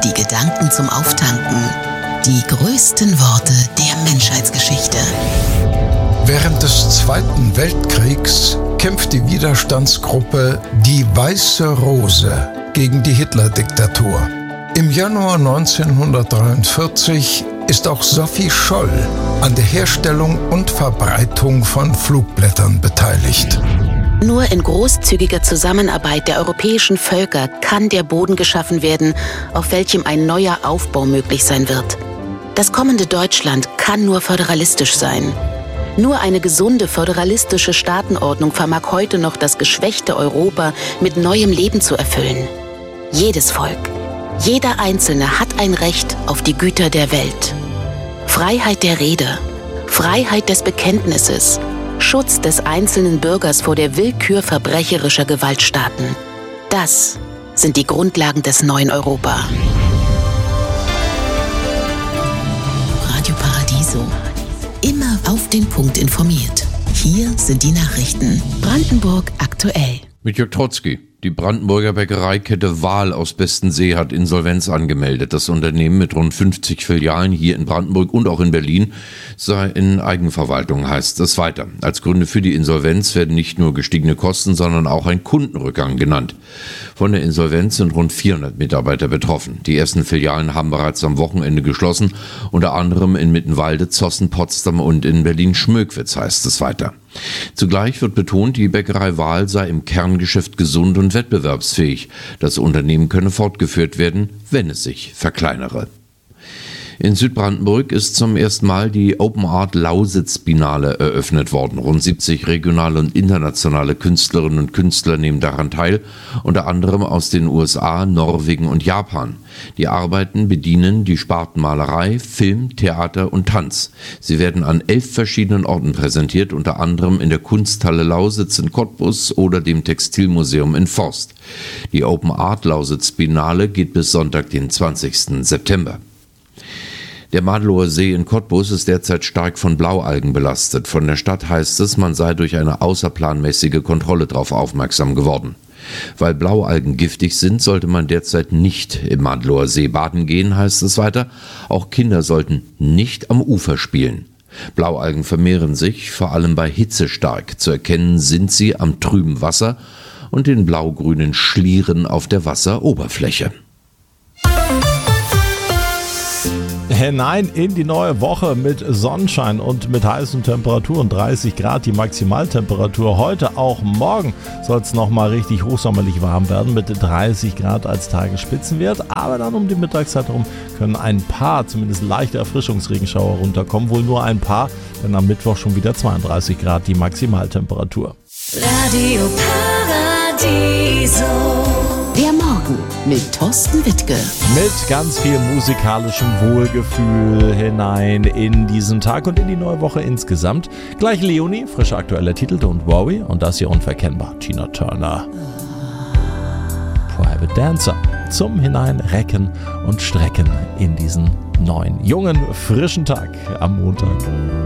Die Gedanken zum Auftanken. Die größten Worte der Menschheitsgeschichte. Während des Zweiten Weltkriegs kämpft die Widerstandsgruppe Die Weiße Rose gegen die Hitler-Diktatur. Im Januar 1943 ist auch Sophie Scholl an der Herstellung und Verbreitung von Flugblättern beteiligt. Nur in großzügiger Zusammenarbeit der europäischen Völker kann der Boden geschaffen werden, auf welchem ein neuer Aufbau möglich sein wird. Das kommende Deutschland kann nur föderalistisch sein. Nur eine gesunde föderalistische Staatenordnung vermag heute noch das geschwächte Europa mit neuem Leben zu erfüllen. Jedes Volk, jeder Einzelne hat ein Recht auf die Güter der Welt. Freiheit der Rede, Freiheit des Bekenntnisses, Schutz des einzelnen Bürgers vor der Willkür verbrecherischer Gewaltstaaten. Das sind die Grundlagen des neuen Europa. Radio Paradiso. Immer auf den Punkt informiert. Hier sind die Nachrichten. Brandenburg aktuell. Mit Jörg Trotzki. Die Brandenburger Bäckereikette Wahl aus Bestensee hat Insolvenz angemeldet. Das Unternehmen mit rund 50 Filialen hier in Brandenburg und auch in Berlin sei in Eigenverwaltung, heißt es weiter. Als Gründe für die Insolvenz werden nicht nur gestiegene Kosten, sondern auch ein Kundenrückgang genannt. Von der Insolvenz sind rund 400 Mitarbeiter betroffen. Die ersten Filialen haben bereits am Wochenende geschlossen, unter anderem in Mittenwalde, Zossen, Potsdam und in Berlin-Schmöckwitz, heißt es weiter. Zugleich wird betont, die Bäckerei Wahl sei im Kerngeschäft gesund und wettbewerbsfähig. Das Unternehmen könne fortgeführt werden, wenn es sich verkleinere. In Südbrandenburg ist zum ersten Mal die Open Art Lausitz-Biennale eröffnet worden. Rund 70 regionale und internationale Künstlerinnen und Künstler nehmen daran teil, unter anderem aus den USA, Norwegen und Japan. Die Arbeiten bedienen die Sparten Malerei, Film, Theater und Tanz. Sie werden an 11 verschiedenen Orten präsentiert, unter anderem in der Kunsthalle Lausitz in Cottbus oder dem Textilmuseum in Forst. Die Open Art Lausitz-Biennale geht bis Sonntag, den 20. September. Der Madelower See in Cottbus ist derzeit stark von Blaualgen belastet. Von der Stadt heißt es, man sei durch eine außerplanmäßige Kontrolle darauf aufmerksam geworden. Weil Blaualgen giftig sind, sollte man derzeit nicht im Madelower See baden gehen, heißt es weiter. Auch Kinder sollten nicht am Ufer spielen. Blaualgen vermehren sich, vor allem bei Hitze stark. Zu erkennen sind sie am trüben Wasser und den blaugrünen Schlieren auf der Wasseroberfläche. Hinein in die neue Woche mit Sonnenschein und mit heißen Temperaturen, 30 Grad die Maximaltemperatur. Heute, auch morgen, soll es nochmal richtig hochsommerlich warm werden mit 30 Grad als Tagesspitzenwert. Aber dann um die Mittagszeit herum können ein paar, zumindest leichte Erfrischungsregenschauer runterkommen. Wohl nur ein paar, denn am Mittwoch schon wieder 32 Grad die Maximaltemperatur. Radio Paradiso. Der Morgen mit Thorsten Wittke. Mit ganz viel musikalischem Wohlgefühl hinein in diesen Tag und in die neue Woche insgesamt. Gleich Leonie, frischer aktueller Titel Don't Worry und das hier unverkennbar Tina Turner. Private Dancer zum Hineinrecken und Strecken in diesen neuen, jungen, frischen Tag am Montag.